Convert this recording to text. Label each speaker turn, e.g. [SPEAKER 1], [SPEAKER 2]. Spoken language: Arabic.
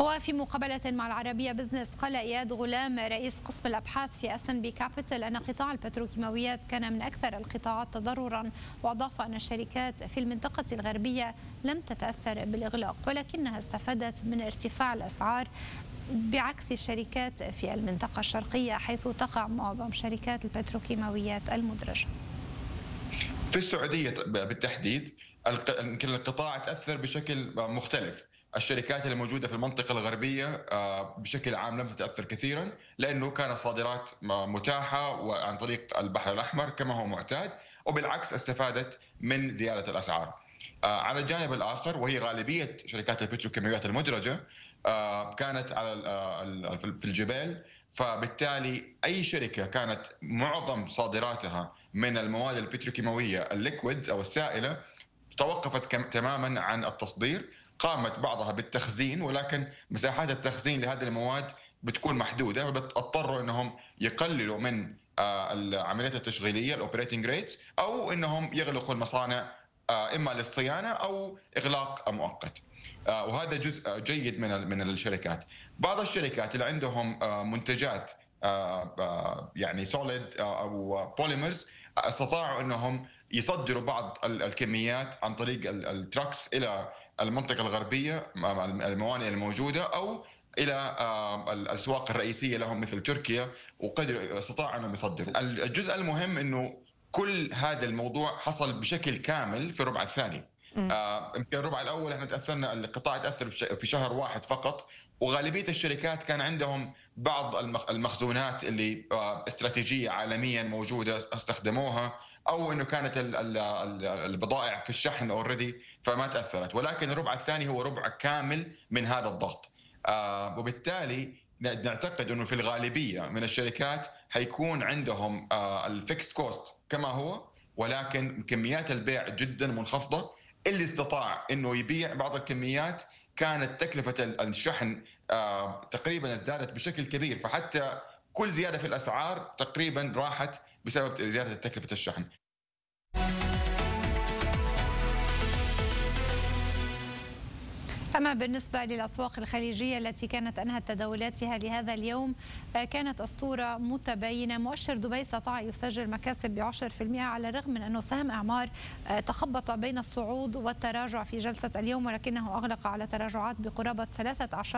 [SPEAKER 1] وفي مقابلة مع العربية بزنس قال إياد غلام رئيس قسم الأبحاث في S&P كابيتال أن قطاع البتروكيماويات كان من أكثر القطاعات تضررا، وأضاف أن الشركات في المنطقة الغربية لم تتأثر بالإغلاق ولكنها استفادت من ارتفاع الأسعار بعكس الشركات في المنطقة الشرقية حيث تقع معظم شركات البتروكيماويات المدرجة.
[SPEAKER 2] في السعودية بالتحديد يمكن القطاع تأثر بشكل مختلف. الشركات اللي موجودة في المنطقة الغربية بشكل عام لم تتأثر كثيرا لأنه كانت صادرات متاحة عن طريق البحر الأحمر كما هو معتاد، وبالعكس استفادت من زيادة الأسعار. على الجانب الآخر وهي غالبية شركات البتروكيماويات المدرجة كانت على في الجبال، فبالتالي أي شركة كانت معظم صادراتها من المواد البتروكيماوية الليكويدز أو السائلة توقفت تماما عن التصدير. قامت بعضها بالتخزين، ولكن مساحات التخزين لهذه المواد بتكون محدودة، فبيضطروا أنهم يقللوا من العمليات التشغيلية الأوبريتنج ريتس، أو أنهم يغلقوا المصانع إما للصيانة أو إغلاق مؤقت. وهذا جزء جيد من الشركات. بعض الشركات اللي عندهم منتجات يعني سوليد او بوليمرز استطاعوا انهم يصدروا بعض الكميات عن طريق التراكس الى المنطقه الغربيه، الموانئ الموجوده، او الى الاسواق الرئيسيه لهم مثل تركيا، وقدروا استطاعوا انهم يصدروا. الجزء المهم انه كل هذا الموضوع حصل بشكل كامل في الربع الثاني. يمكن الربع الاول احنا تاثرنا، القطاع تاثر في شهر واحد فقط، وغالبيه الشركات كان عندهم بعض المخزونات اللي استراتيجيه عالميا موجوده استخدموها، او انه كانت البضائع في الشحن اوريدي فما تاثرت. ولكن الربع الثاني هو ربع كامل من هذا الضغط، وبالتالي نعتقد انه في الغالبيه من الشركات حيكون عندهم الفيكست كوست كما هو، ولكن كميات البيع جدا منخفضه. اللي استطاع انه يبيع بعض الكميات كانت تكلفه الشحن تقريبا ازدادت بشكل كبير، فحتى كل زياده في الاسعار تقريبا راحت بسبب زياده تكلفه الشحن.
[SPEAKER 1] أما بالنسبة للأسواق الخليجية التي كانت أنهت تداولاتها لهذا اليوم كانت الصورة متباينة. مؤشر دبي استطاع يسجل مكاسب ب10% على الرغم من أنه سهم إعمار تخبط بين الصعود والتراجع في جلسة اليوم، ولكنه أغلق على تراجعات بقرابة 13